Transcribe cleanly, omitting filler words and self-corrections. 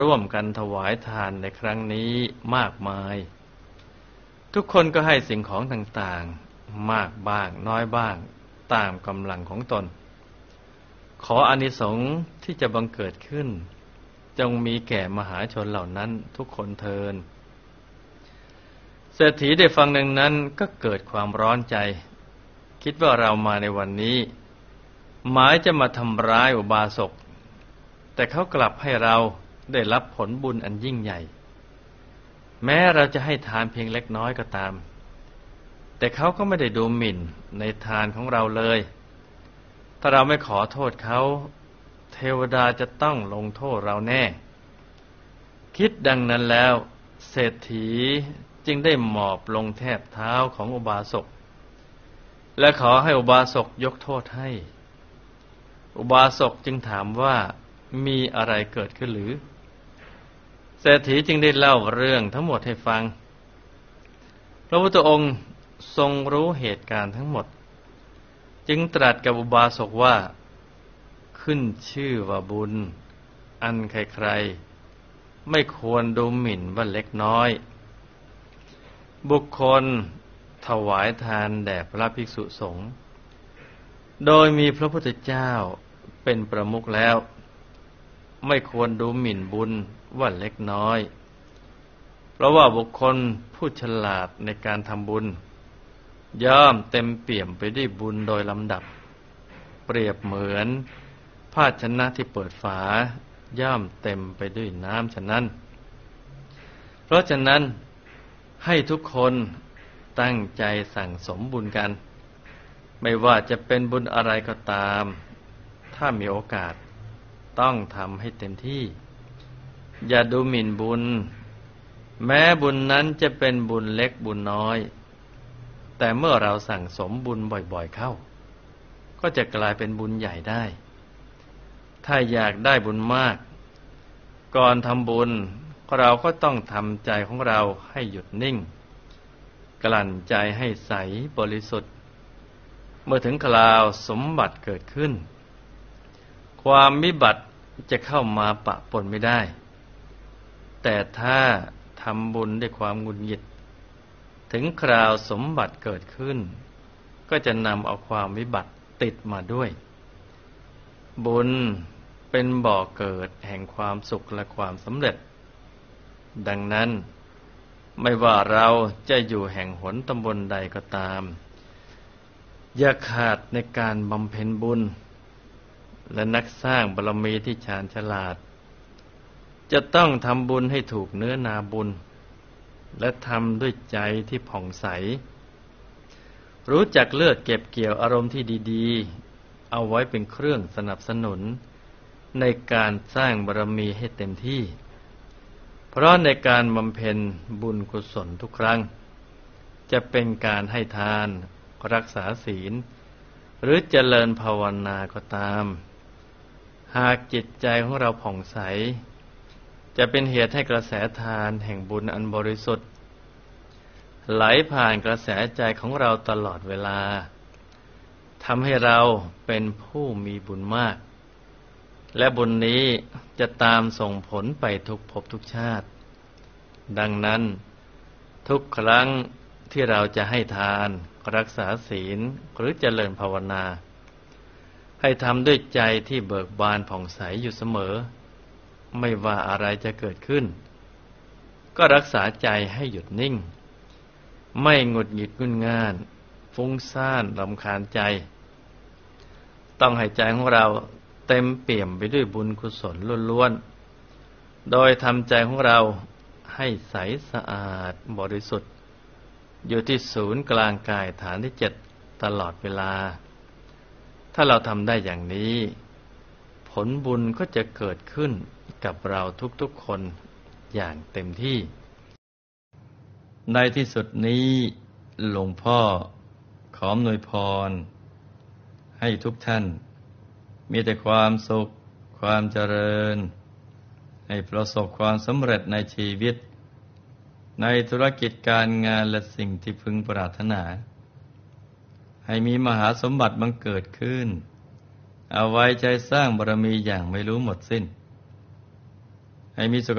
ร่วมกันถวายทานในครั้งนี้มากมายทุกคนก็ให้สิ่งของต่างๆมากบ้างน้อยบ้างตามกำลังของตนขออานิสงส์ที่จะบังเกิดขึ้นจงมีแก่มหาชนเหล่านั้นทุกคนเทินเศรษฐีได้ฟังดังนั้นก็เกิดความร้อนใจคิดว่าเรามาในวันนี้หมายจะมาทำร้ายอุบาสกแต่เขากลับให้เราได้รับผลบุญอันยิ่งใหญ่แม้เราจะให้ทานเพียงเล็กน้อยก็ตามแต่เขาก็ไม่ได้ดูหมิ่นในทานของเราเลยถ้าเราไม่ขอโทษเขาเทวดาจะต้องลงโทษเราแน่คิดดังนั้นแล้วเศรษฐีจึงได้หมอบลงแทบเท้าของอุบาสกและขอให้อุบาสกยกโทษให้อุบาสกจึงถามว่ามีอะไรเกิดขึ้นหรือเศรษฐีจึงได้เล่าเรื่องทั้งหมดให้ฟังพระพุทธองค์ทรงรู้เหตุการณ์ทั้งหมดจึงตรัสกับอุบาสกว่าขึ้นชื่อว่าบุญอันใครๆไม่ควรดูหมิ่นว่าเล็กน้อยบุคคลถวายทานแด่พระภิกษุสงฆ์โดยมีพระพุทธเจ้าเป็นประมุขแล้วไม่ควรดูหมิ่นบุญว่าเล็กน้อยเพราะว่าบุคคลผู้ฉลาดในการทำบุญย่อมเต็มเปี่ยมไปด้วยบุญโดยลำดับเปรียบเหมือนภาชนะที่เปิดฝาย่อมเต็มไปด้วยน้ำฉะนั้นเพราะฉะนั้นให้ทุกคนตั้งใจสั่งสมบุญกันไม่ว่าจะเป็นบุญอะไรก็ตามถ้ามีโอกาสต้องทำให้เต็มที่อย่าดูหมิ่นบุญแม้บุญนั้นจะเป็นบุญเล็กบุญน้อยแต่เมื่อเราสั่งสมบุญบ่อยๆเข้าก็จะกลายเป็นบุญใหญ่ได้ถ้าอยากได้บุญมากก่อนทำบุญเราก็ต้องทำใจของเราให้หยุดนิ่งกลั่นใจให้ใสบริสุทธิ์เมื่อถึงคราวสมบัติเกิดขึ้นความวิบัติจะเข้ามาปะปนไม่ได้แต่ถ้าทำบุญด้วยความหงุดหงิดถึงคราวสมบัติเกิดขึ้นก็จะนำเอาความวิบัติติดมาด้วยบุญเป็นบ่อเกิดแห่งความสุขและความสำเร็จดังนั้นไม่ว่าเราจะอยู่แห่งหนตำบลใดก็ตามอย่าขาดในการบำเพ็ญบุญและนักสร้างบารมีที่ชาญฉลาดจะต้องทำบุญให้ถูกเนื้อนาบุญและทำด้วยใจที่ผ่องใสรู้จักเลือกเก็บเกี่ยวอารมณ์ที่ดีๆเอาไว้เป็นเครื่องสนับสนุนในการสร้างบารมีให้เต็มที่เพราะในการบำเพ็ญบุญกุศลทุกครั้งจะเป็นการให้ทานรักษาศีลหรือเจริญภาวนาก็ตามหากจิตใจของเราผ่องใสจะเป็นเหตุให้กระแสทานแห่งบุญอันบริสุทธิ์ไหลผ่านกระแสใจของเราตลอดเวลาทำให้เราเป็นผู้มีบุญมากและบุญนี้จะตามส่งผลไปทุกภพทุกชาติดังนั้นทุกครั้งที่เราจะให้ทานรักษาศีลหรือเจริญภาวนาให้ทำด้วยใจที่เบิกบานผ่องใสอยู่เสมอไม่ว่าอะไรจะเกิดขึ้นก็รักษาใจให้หยุดนิ่งไม่หงุดหงิดงุนง่านฟุ้งซ่านรำคาญใจต้องให้ใจของเราเต็มเปี่ยมไปด้วยบุญกุศลล้วนๆโดยทำใจของเราให้ใสสะอาดบริสุทธิ์อยู่ที่ศูนย์กลางกายฐานที่7ตลอดเวลาถ้าเราทำได้อย่างนี้ผลบุญก็จะเกิดขึ้นกับเราทุกๆคนอย่างเต็มที่ในที่สุดนี้หลวงพ่อขออำนวยพรให้ทุกท่านมีแต่ความสุขความเจริญให้ประสบความสำเร็จในชีวิตในธุรกิจการงานและสิ่งที่พึงปรารถนาให้มีมหาสมบัติบังเกิดขึ้นเอาไว้ใจสร้างบารมีอย่างไม่รู้หมดสิ้นให้มีสุข